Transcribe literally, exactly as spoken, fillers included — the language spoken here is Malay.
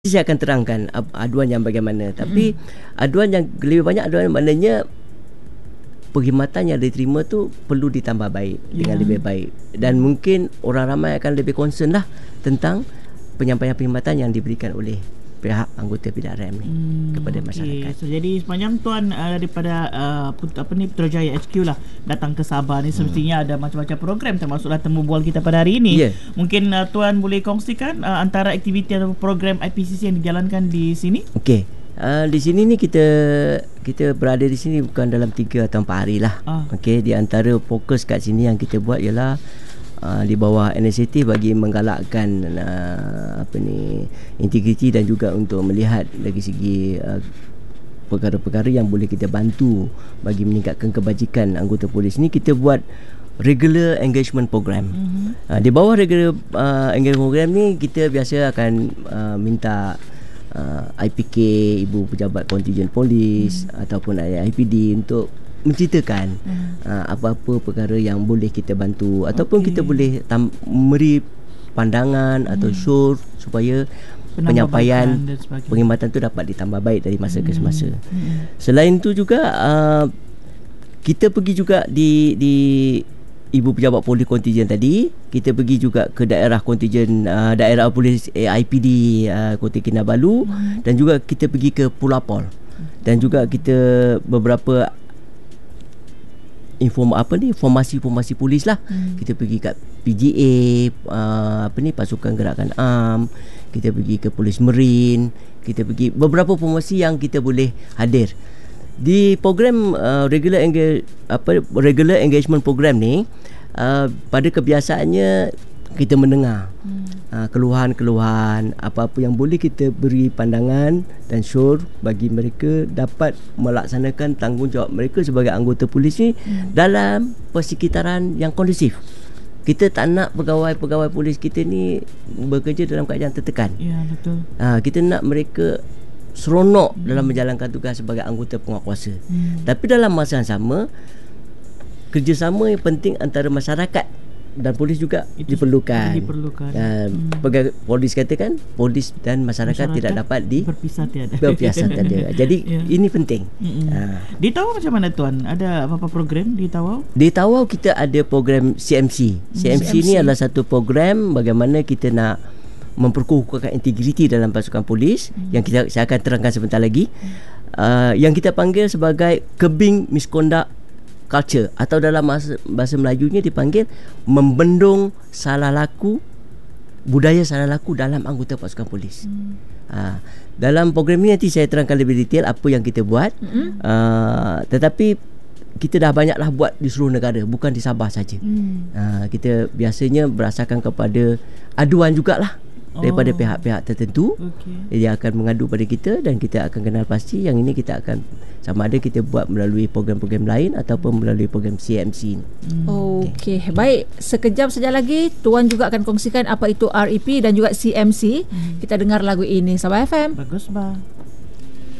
Saya akan terangkan aduan yang bagaimana. Tapi mm. aduan yang lebih banyak aduan maknanya perkhidmatan yang diterima tu perlu ditambah baik yeah. dengan lebih baik. Dan mungkin orang ramai akan lebih concern lah tentang penyampaian perkhidmatan yang diberikan oleh pihak anggota P D R M ni hmm, kepada masyarakat. Okay. So, jadi sepanjang tuan uh, daripada uh, apa ni Putrajaya H Q lah datang ke Sabah ni, semestinya hmm. ada macam-macam program, termasuklah temu bual kita pada hari ini. Yeah. Mungkin uh, tuan boleh kongsikan uh, antara aktiviti atau program I P C C yang dijalankan di sini? Okey. Uh, di sini ni kita kita berada di sini bukan dalam tiga atau empat hari lah. Ah. Okey, di antara fokus kat sini yang kita buat ialah Uh, di bawah inisiatif bagi menggalakkan uh, apa ni integriti dan juga untuk melihat dari segi uh, perkara-perkara yang boleh kita bantu bagi meningkatkan kebajikan anggota polis ni. Kita buat regular engagement program. Mm-hmm. Uh, di bawah regular uh, engagement program ni kita biasa akan uh, minta uh, I P K, Ibu Pejabat Kontijen Polis mm-hmm. ataupun I P D untuk menceritakan hmm. uh, apa-apa perkara yang boleh kita bantu ataupun okay. kita boleh tam- memberi pandangan hmm. atau show supaya penyampaian perkhidmatan tu dapat ditambah baik dari masa hmm. ke semasa. Hmm. Selain tu juga uh, kita pergi juga di di Ibu Pejabat Polis Kontijen tadi, kita pergi juga ke daerah kontijen uh, daerah polis eh, I P D uh, Kota Kinabalu hmm. dan juga kita pergi ke Pulau Pol dan juga kita beberapa inform apa ni formasi-formasi polis lah. Hmm. Kita pergi kat P G A, uh, apa ni Pasukan Gerakan Am, kita pergi ke Polis Marine, kita pergi beberapa formasi yang kita boleh hadir. Di program uh, regular engage, apa regular engagement program ni, uh, pada kebiasaannya kita mendengar hmm. uh, keluhan-keluhan, apa-apa yang boleh kita beri pandangan dan syur bagi mereka dapat melaksanakan tanggungjawab mereka sebagai anggota polis ni hmm. dalam persekitaran yang kondusif. Kita tak nak pegawai-pegawai polis kita ni bekerja dalam keadaan tertekan. Ya, betul. Uh, kita nak mereka seronok hmm. dalam menjalankan tugas sebagai anggota penguatkuasa. Hmm. Tapi dalam masa yang sama, kerjasama yang penting antara masyarakat dan polis juga itu diperlukan. diperlukan. Dan hmm. pegawai polis katakan polis dan masyarakat, masyarakat tidak dapat di berpisah tiada. Berpisah tiada. Jadi yeah. ini penting. Hmm. Ha. Di Tawau macam mana tuan? Ada apa-apa program di Tawau? Di Tawau kita ada program C M C. C M C, C M C ni adalah satu program bagaimana kita nak memperkukuhkan integriti dalam pasukan polis hmm. yang kita saya akan terangkan sebentar lagi. Hmm. Uh, yang kita panggil sebagai curbing misconduct culture atau dalam bahasa, bahasa Melajunya dipanggil membendung salah laku, budaya salah laku dalam anggota pasukan polis. Hmm. Ha, dalam program ini nanti saya terangkan lebih detail apa yang kita buat. Hmm. Uh, tetapi kita dah banyaklah buat di seluruh negara, bukan di Sabah saja. Hmm. Uh, kita biasanya berdasarkan kepada aduan jugalah daripada oh. pihak-pihak tertentu. Okay. Dia akan mengadu pada kita dan kita akan kenal pasti yang ini kita akan sama ada kita buat melalui program-program lain ataupun melalui program C M C ni. Hmm. Okey, okay. Baik, sekejap saja lagi tuan juga akan kongsikan apa itu R E P dan juga C M C. Hmm. Kita dengar lagu ini Sabah F M. Bagus bah.